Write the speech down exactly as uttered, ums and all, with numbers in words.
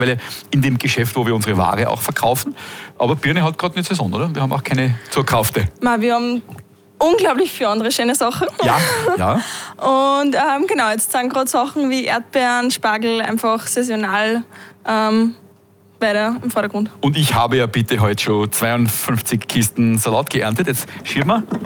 weil in dem Geschäft, wo wir unsere Ware auch verkaufen. Aber Birne hat gerade nicht Saison, oder? Wir haben auch keine zur Kaufte. Ma, wir haben unglaublich viele andere schöne Sachen. Ja, ja. Und ähm, genau, jetzt sind gerade Sachen wie Erdbeeren, Spargel einfach saisonal ähm, weiter im Vordergrund. Und ich habe ja bitte heute schon zweiundfünfzig Kisten Salat geerntet. Jetzt schieben wir.